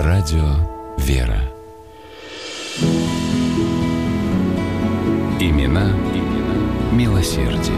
Радио «Вера». Имена милосердия.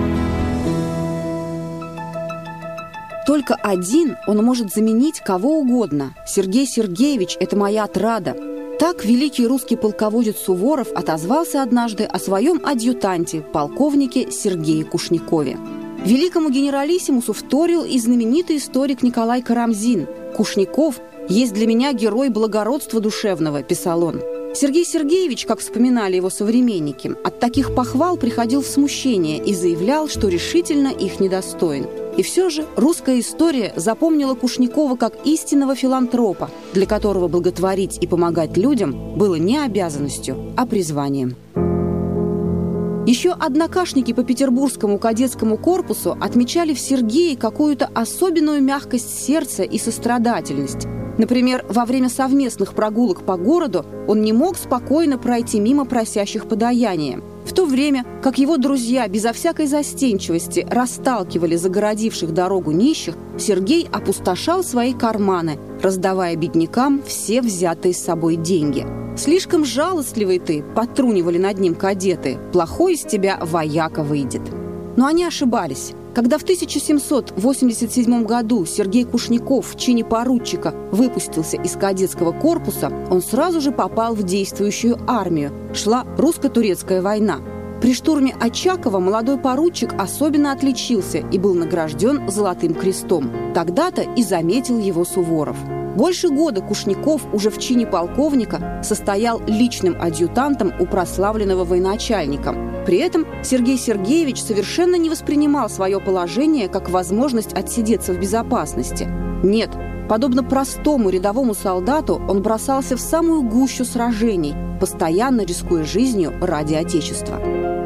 Только один он может заменить кого угодно. Сергей Сергеевич – это моя отрада. Так великий русский полководец Суворов отозвался однажды о своем адъютанте, полковнике Сергее Кушникове. Великому генералиссимусу вторил и знаменитый историк Николай Карамзин. «Кушников есть для меня герой благородства душевного», – писал он. Сергей Сергеевич, как вспоминали его современники, от таких похвал приходил в смущение и заявлял, что решительно их недостоин. И все же русская история запомнила Кушникова как истинного филантропа, для которого благотворить и помогать людям было не обязанностью, а призванием. Еще однокашники по Петербургскому кадетскому корпусу отмечали в Сергее какую-то особенную мягкость сердца и сострадательность. Например, во время совместных прогулок по городу он не мог спокойно пройти мимо просящих подаяния. В то время, как его друзья безо всякой застенчивости расталкивали загородивших дорогу нищих, Сергей опустошал свои карманы, раздавая беднякам все взятые с собой деньги. «Слишком жалостливый ты», – подтрунивали над ним кадеты, – «плохой из тебя вояка выйдет». Но они ошибались. Когда в 1787 году Сергей Кушников в чине поручика выпустился из кадетского корпуса, он сразу же попал в действующую армию. Шла русско-турецкая война. При штурме Очакова молодой поручик особенно отличился и был награжден Золотым крестом. Тогда-то и заметил его Суворов. Больше года Кушников уже в чине полковника состоял личным адъютантом у прославленного военачальника. При этом Сергей Сергеевич совершенно не воспринимал свое положение как возможность отсидеться в безопасности. Нет, подобно простому рядовому солдату, он бросался в самую гущу сражений, постоянно рискуя жизнью ради Отечества.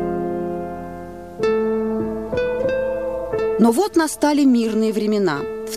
Но вот настали мирные времена. В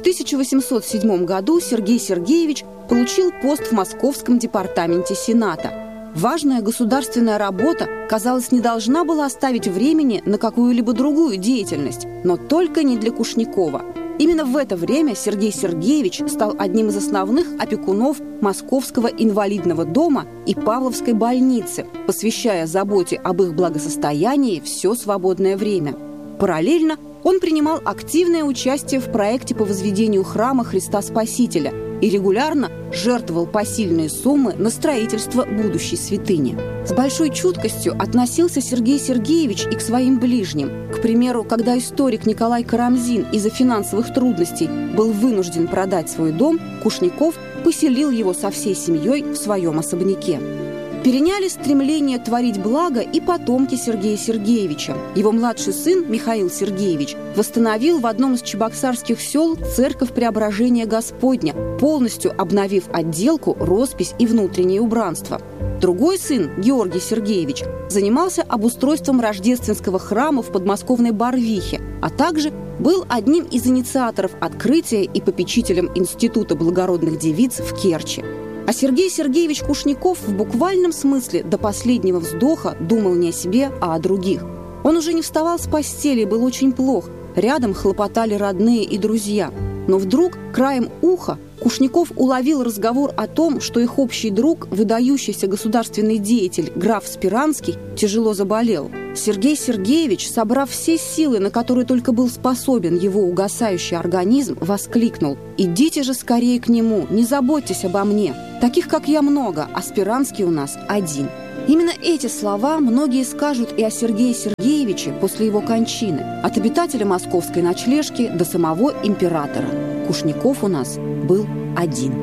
1807 году Сергей Сергеевич получил пост в Московском департаменте Сената. Важная государственная работа, казалось, не должна была оставить времени на какую-либо другую деятельность, но только не для Кушникова. Именно в это время Сергей Сергеевич стал одним из основных опекунов Московского инвалидного дома и Павловской больницы, посвящая заботе об их благосостоянии все свободное время. Параллельно он принимал активное участие в проекте по возведению храма Христа Спасителя и регулярно жертвовал посильные суммы на строительство будущей святыни. С большой чуткостью относился Сергей Сергеевич и к своим ближним. К примеру, когда историк Николай Карамзин из-за финансовых трудностей был вынужден продать свой дом, Кушников поселил его со всей семьей в своем особняке. Переняли стремление творить благо и потомки Сергея Сергеевича. Его младший сын Михаил Сергеевич восстановил в одном из чебоксарских сел церковь Преображения Господня, полностью обновив отделку, роспись и внутреннее убранство. Другой сын, Георгий Сергеевич, занимался обустройством рождественского храма в подмосковной Барвихе, а также был одним из инициаторов открытия и попечителем Института благородных девиц в Керчи. А Сергей Сергеевич Кушников в буквальном смысле до последнего вздоха думал не о себе, а о других. Он уже не вставал с постели и был очень плох. Рядом хлопотали родные и друзья. Но вдруг, краем уха, Кушников уловил разговор о том, что их общий друг, выдающийся государственный деятель граф Спиранский, тяжело заболел. Сергей Сергеевич, собрав все силы, на которые только был способен его угасающий организм, воскликнул: «Идите же скорее к нему, не заботьтесь обо мне. Таких, как я, много, а Спиранский у нас один». Именно эти слова многие скажут и о Сергее Сергеевиче после его кончины, от обитателя московской ночлежки до самого императора. Кушников у нас был один.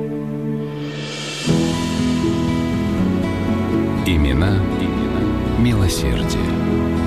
Имена милосердия.